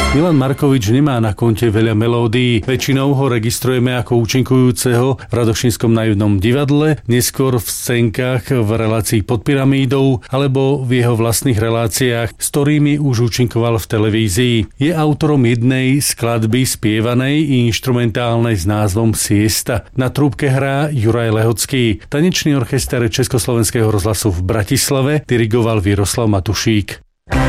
Milan Markovič nemá na konte veľa melódií. Väčšinou ho registrujeme ako účinkujúceho v Radošínskom nájudnom divadle, neskôr v scénkach v relácii Pod pyramídou alebo v jeho vlastných reláciách, s ktorými už účinkoval v televízii. Je autorom jednej skladby spievanej i inštrumentálnej s názvom Siesta. Na trúbke hrá Juraj Lehocký. Tanečný orchester Československého rozhlasu v Bratislave dirigoval Viroslav Matušík.